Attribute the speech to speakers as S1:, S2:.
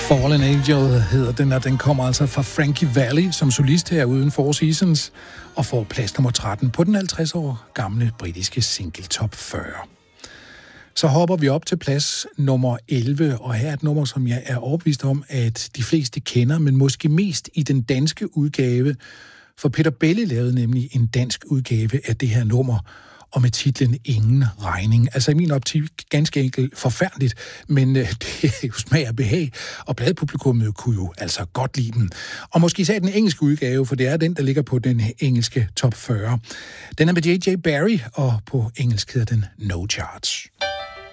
S1: Fallen Angel hedder den, og den kommer altså fra Frankie Valli som solist her uden Four Seasons, og får plads nummer 13 på den 50 år gamle britiske single Top 40. Så hopper vi op til plads nummer 11, og her er et nummer, som jeg er overbevist om, at de fleste kender, men måske mest i den danske udgave, for Peter Belli lavede nemlig en dansk udgave af det her nummer, og med titlen Ingen regning. Altså i min optik ganske enkelt forfærdeligt, men det er jo smag og behag, og pladepublikummet kunne jo altså godt lide den. Og måske især den engelske udgave, for det er den, der ligger på den engelske top 40. Den er med J.J. Barry, og på engelsk hedder den No Charge.